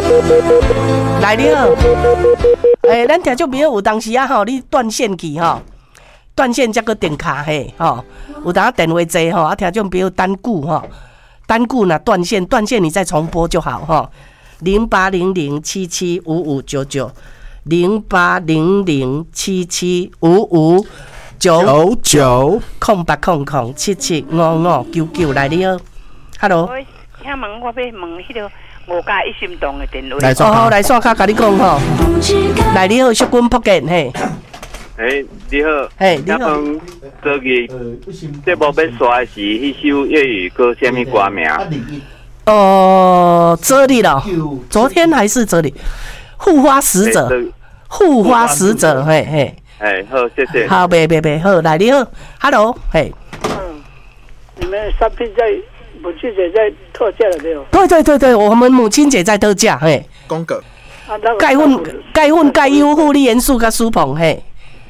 来你好，咱听众朋友有当时啊吼，你断线去吼，断线才个电卡嘿吼，有当电话接吼，听众朋友单顾吼，单顾若断线你再重拨就好吼，0800775599。0800775599空白空空775599来你好 ，Hello。 我请问我要问迄个5加1心动的电话。 来线卡甲你讲吼，来你好，淑君福建嘿。 你好。 你好。 昨日节目要刷的是迄首粤语歌，什么歌名？ 这里了，昨天还是这里，护花使者。护花使者，嘿， 好，谢谢。 好，别，好，来你好 ，Hello， 嘿。 你们商品在母亲节在特价了没有？ 对，我们母亲节在特价，嘿。 公哥。 钙粉、钙优、护理元素跟舒鹏，嘿。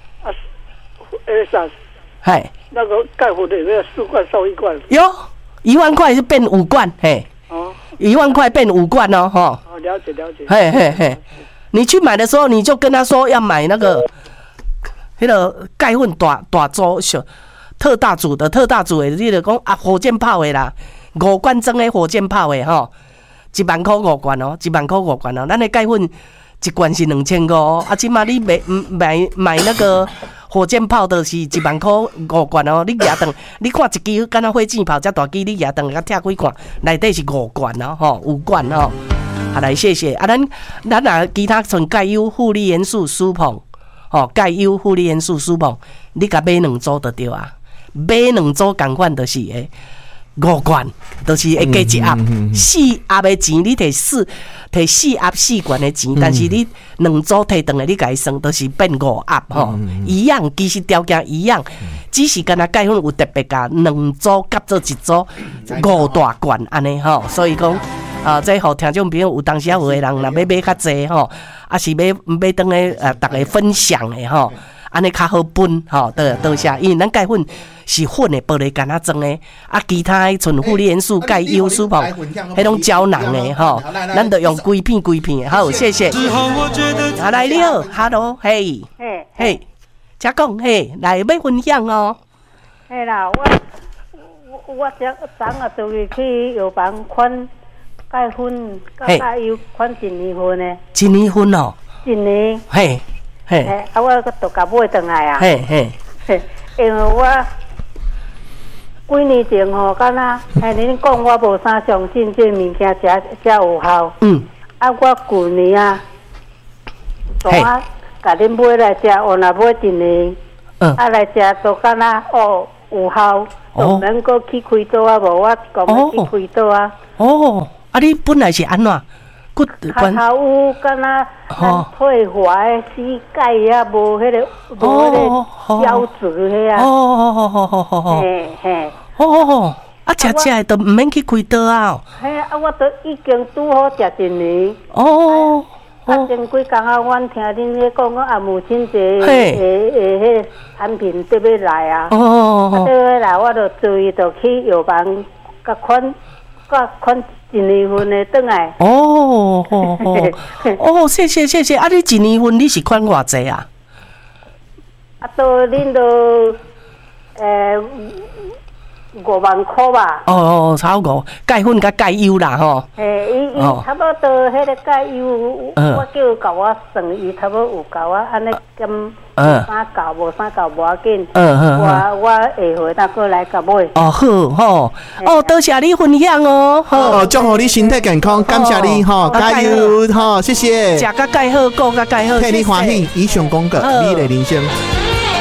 嘿。那个钙粉的有没有4罐送1罐？ 有，1万块就变5罐，嘿。1万块变5罐哦，哈。 了解。 嘿。你去买的时候，你就跟他说要买那个钙粉大组特大组的，你就讲火箭炮的啦，5罐装的火箭炮的吼，1万块5罐哦，1万块5罐哦，咱的钙粉1罐是2500哦，即马你买那个火箭炮的是1万块5罐哦，你举顿，你看一支敢若火箭炮遮大支，你举顿甲拆开看，内底是5罐哦，吼5罐哦。来，谢谢啊！咱其他像钙优、护理元素、舒鹏，钙优、护理元素、舒鹏，你甲买2组就对啊。买2组共款就是5罐，就是会加一盒，4盒的钱你摕4盒4罐的钱，但是你2组摕回来，你甲伊算，就是变5盒吼，一样，其实条件一样，只是敢若钙粉有特别甲2组夹做1组5大罐安尼吼，所以讲。这互听众朋友有当时有的人若要买较济吼，是要当咧大家分享的吼，安尼较好分吼，多谢，因为咱钙粉是粉的，玻璃干仔装的，其他纯护理元素、钙优、舒鹏，迄种胶囊的吼，咱就用规片的，好，谢谢。来你好 ，Hello， 嘿，请讲嘿，来要分享哦。 嘿啦，我昨就去药房款。钙粉、钙油款1年份的 ，1年份哦 ，1年， 嘿， 我都甲买回来啊，因为我几年前吼，敢若恁讲我无啥相信这物件才有效，我旧年啊，从甲恁买来食，我若买1年，来食都敢若有效，就免搁去开刀啊，无我讲要去开刀啊。 你本来是安怎？骨关头有敢若退化的膝盖啊，无迄个腰子迄啊。 食的都毋免去开刀啊。 我都已经拄好食1年。前几工啊，阮听恁咧讲母亲节迄产品得要来啊。得要来，我就注意就去药房甲款1年份的转来。 谢谢。你1年份你是款偌济啊？ 都恁都5万块吧。 差不多钙粉甲钙优啦吼。 伊差不多迄个钙优，我叫甲我算，伊差不多有甲我安尼咁3嚿无3嚿无要紧。我下回再过来甲买。 好吼。多谢你分享哦。好， 祝福你身体健康，感谢你吼，加油吼，谢谢。 食甲钙好，顾甲钙好， 替你欢喜，以上广告，美丽人生。